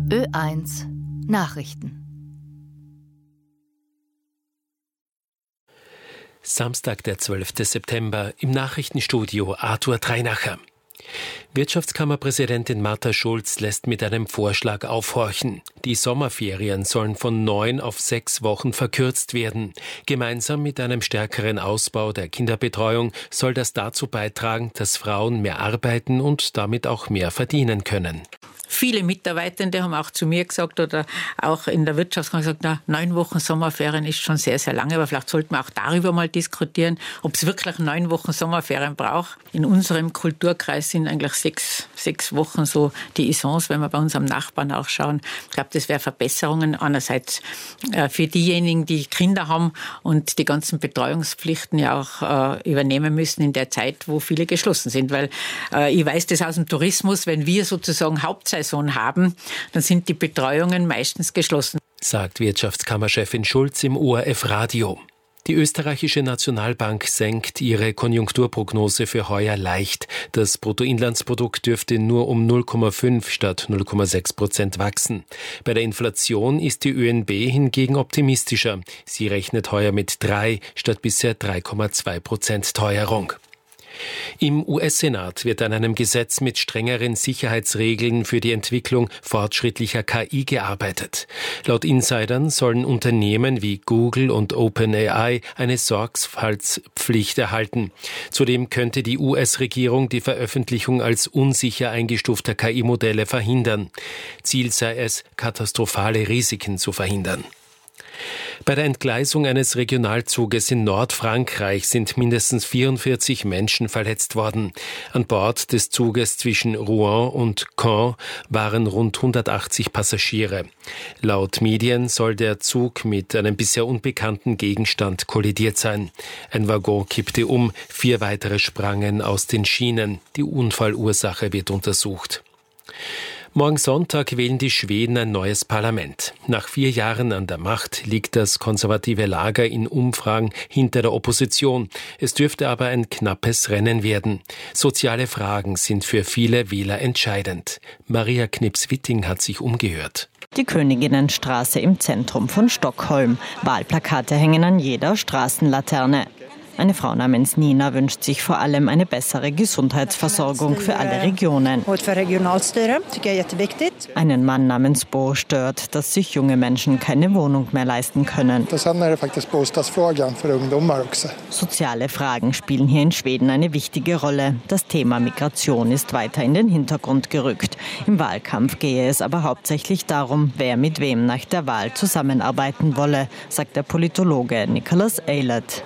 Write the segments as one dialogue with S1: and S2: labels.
S1: Ö1 Nachrichten.
S2: Samstag, der 12. September, im Nachrichtenstudio Arthur Treinacher. Wirtschaftskammerpräsidentin Martha Schulz lässt mit einem Vorschlag aufhorchen. Die Sommerferien sollen von 9 auf 6 Wochen verkürzt werden. Gemeinsam mit einem stärkeren Ausbau der Kinderbetreuung soll das dazu beitragen, dass Frauen mehr arbeiten und damit auch mehr verdienen können.
S3: Viele Mitarbeitende haben auch zu mir gesagt oder auch in der Wirtschaftskammer gesagt, 9 Wochen Sommerferien ist schon sehr, sehr lange, aber vielleicht sollten wir auch darüber mal diskutieren, ob es wirklich 9 Wochen Sommerferien braucht. In unserem Kulturkreis sind eigentlich 6 Wochen so die Isons, wenn wir bei unserem Nachbarn auch schauen. Ich glaube, das wäre Verbesserungen einerseits für diejenigen, die Kinder haben und die ganzen Betreuungspflichten ja auch übernehmen müssen in der Zeit, wo viele geschlossen sind, weil ich weiß das aus dem Tourismus, wenn wir sozusagen Hauptsaison haben, dann sind die Betreuungen meistens geschlossen.
S2: Sagt Wirtschaftskammerchefin Schulz im ORF Radio. Die österreichische Nationalbank senkt ihre Konjunkturprognose für heuer leicht. Das Bruttoinlandsprodukt dürfte nur um 0,5 statt 0,6% wachsen. Bei der Inflation ist die ÖNB hingegen optimistischer. Sie rechnet heuer mit 3 statt bisher 3,2% Teuerung. Im US-Senat wird an einem Gesetz mit strengeren Sicherheitsregeln für die Entwicklung fortschrittlicher KI gearbeitet. Laut Insidern sollen Unternehmen wie Google und OpenAI eine Sorgfaltspflicht erhalten. Zudem könnte die US-Regierung die Veröffentlichung als unsicher eingestufter KI-Modelle verhindern. Ziel sei es, katastrophale Risiken zu verhindern. Bei der Entgleisung eines Regionalzuges in Nordfrankreich sind mindestens 44 Menschen verletzt worden. An Bord des Zuges zwischen Rouen und Caen waren rund 180 Passagiere. Laut Medien soll der Zug mit einem bisher unbekannten Gegenstand kollidiert sein. Ein Waggon kippte um, 4 weitere sprangen aus den Schienen. Die Unfallursache wird untersucht. Morgen Sonntag wählen die Schweden ein neues Parlament. Nach 4 Jahren an der Macht liegt das konservative Lager in Umfragen hinter der Opposition. Es dürfte aber ein knappes Rennen werden. Soziale Fragen sind für viele Wähler entscheidend. Maria Knips-Witting hat sich umgehört.
S4: Die Königinnenstraße im Zentrum von Stockholm. Wahlplakate hängen an jeder Straßenlaterne. Eine Frau namens Nina wünscht sich vor allem eine bessere Gesundheitsversorgung für alle Regionen. Einen Mann namens Bo stört, dass sich junge Menschen keine Wohnung mehr leisten können. Soziale Fragen spielen hier in Schweden eine wichtige Rolle. Das Thema Migration ist weiter in den Hintergrund gerückt. Im Wahlkampf gehe es aber hauptsächlich darum, wer mit wem nach der Wahl zusammenarbeiten wolle, sagt der Politologe Nicholas Eilert.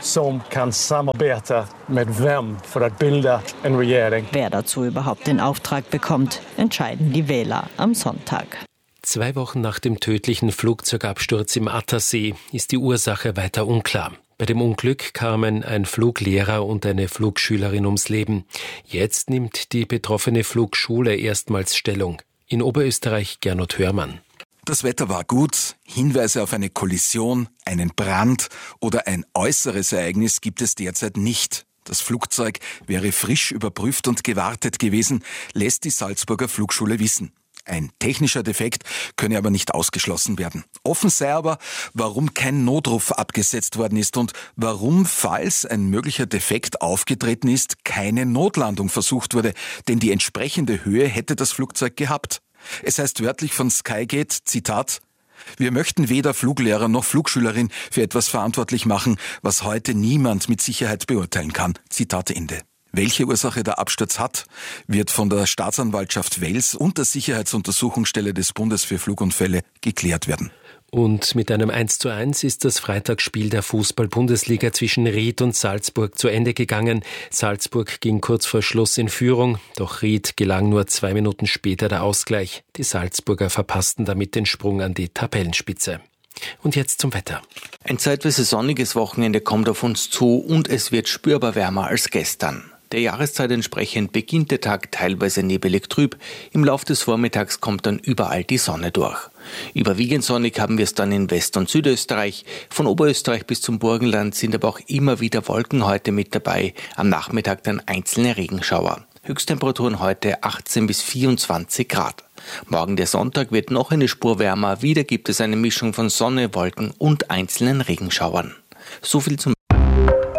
S5: Samarbeta med vem för att bilda en regering.
S4: Wer dazu überhaupt den Auftrag bekommt, entscheiden die Wähler am Sonntag.
S2: 2 Wochen nach dem tödlichen Flugzeugabsturz im Attersee ist die Ursache weiter unklar. Bei dem Unglück kamen ein Fluglehrer und eine Flugschülerin ums Leben. Jetzt nimmt die betroffene Flugschule erstmals Stellung. In Oberösterreich Gernot Hörmann.
S6: Das Wetter war gut, Hinweise auf eine Kollision, einen Brand oder ein äußeres Ereignis gibt es derzeit nicht. Das Flugzeug wäre frisch überprüft und gewartet gewesen, lässt die Salzburger Flugschule wissen. Ein technischer Defekt könne aber nicht ausgeschlossen werden. Offen sei aber, warum kein Notruf abgesetzt worden ist und warum, falls ein möglicher Defekt aufgetreten ist, keine Notlandung versucht wurde, denn die entsprechende Höhe hätte das Flugzeug gehabt. Es heißt wörtlich von Skygate, Zitat, wir möchten weder Fluglehrer noch Flugschülerin für etwas verantwortlich machen, was heute niemand mit Sicherheit beurteilen kann. Zitat Ende. Welche Ursache der Absturz hat, wird von der Staatsanwaltschaft Wels und der Sicherheitsuntersuchungsstelle des Bundes für Flugunfälle geklärt werden.
S2: Und mit einem 1:1 ist das Freitagsspiel der Fußball-Bundesliga zwischen Ried und Salzburg zu Ende gegangen. Salzburg ging kurz vor Schluss in Führung, doch Ried gelang nur 2 Minuten später der Ausgleich. Die Salzburger verpassten damit den Sprung an die Tabellenspitze. Und jetzt zum Wetter.
S7: Ein zeitweise sonniges Wochenende kommt auf uns zu und es wird spürbar wärmer als gestern. Der Jahreszeit entsprechend beginnt der Tag teilweise nebelig trüb. Im Lauf des Vormittags kommt dann überall die Sonne durch. Überwiegend sonnig haben wir es dann in West- und Südösterreich. Von Oberösterreich bis zum Burgenland sind aber auch immer wieder Wolken heute mit dabei. Am Nachmittag dann einzelne Regenschauer. Höchsttemperaturen heute 18 bis 24 Grad. Morgen der Sonntag wird noch eine Spur wärmer. Wieder gibt es eine Mischung von Sonne, Wolken und einzelnen Regenschauern. So viel zum